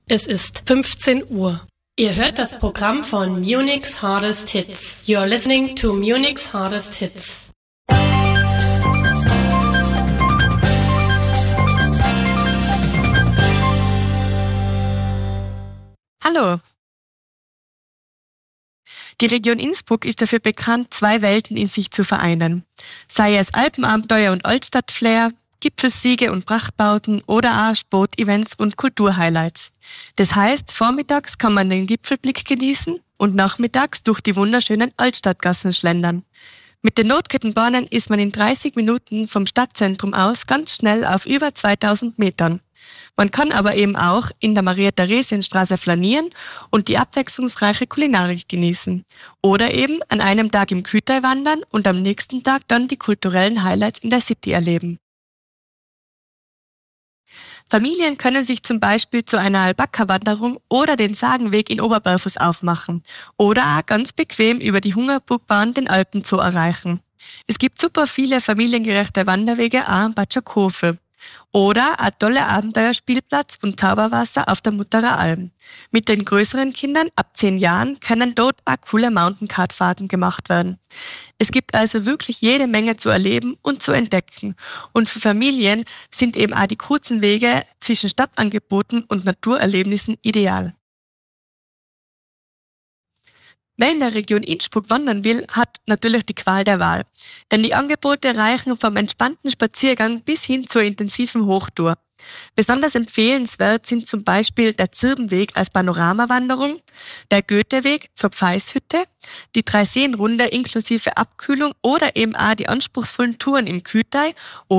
Es ist 15 Uhr. Ihr hört das Programm von Munich's Hardest Hits. You're listening to Munich's Hardest Hits. Hallo! Die Region Innsbruck ist dafür bekannt, zwei Welten in sich zu vereinen. Sei es Alpenabenteuer und Altstadtflair, Gipfelsiege und Prachtbauten oder auch Sportevents und Kulturhighlights. Das heißt, vormittags kann man den Gipfelblick genießen und nachmittags durch die wunderschönen Altstadtgassen schlendern. Mit den Notkettenbahnen ist man in 30 Minuten vom Stadtzentrum aus ganz schnell auf über 2000 Metern. Man kann aber eben auch in der Maria-Theresien-Straße flanieren und die abwechslungsreiche Kulinarik genießen. Oder eben an einem Tag im Kühtai wandern und am nächsten Tag dann die kulturellen Highlights in der City erleben. Familien können sich zum Beispiel zu einer Alpaka-Wanderung oder den Sagenweg in Oberbarfuß aufmachen oder auch ganz bequem über die Hungerburgbahn den Alpenzoo erreichen. Es gibt super viele familiengerechte Wanderwege auch am Batschakhofe. Oder ein toller Abenteuerspielplatz und Zauberwasser auf der Mutterer Alm. Mit den größeren Kindern ab 10 Jahren können dort auch coole Mountainkartfahrten gemacht werden. Es gibt also wirklich jede Menge zu erleben und zu entdecken. Und für Familien sind eben auch die kurzen Wege zwischen Stadtangeboten und Naturerlebnissen ideal. Wer in der Region Innsbruck wandern will, hat natürlich die Qual der Wahl. Denn die Angebote reichen vom entspannten Spaziergang bis hin zur intensiven Hochtour. Besonders empfehlenswert sind zum Beispiel der Zirbenweg als Panoramawanderung, der Goetheweg zur Pfeishütte, die Dreiseenrunde inklusive Abkühlung oder eben auch die anspruchsvollen Touren im Kühtai